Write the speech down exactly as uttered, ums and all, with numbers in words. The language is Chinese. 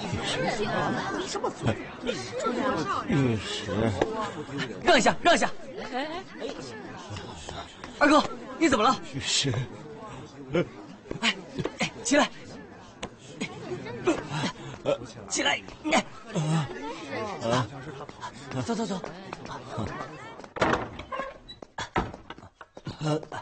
你什么罪啊？ 御史， 让一下，让一下。哎哎哎，二哥，你怎么了？ 御史， 哎哎，起来，起来，啊，走走走。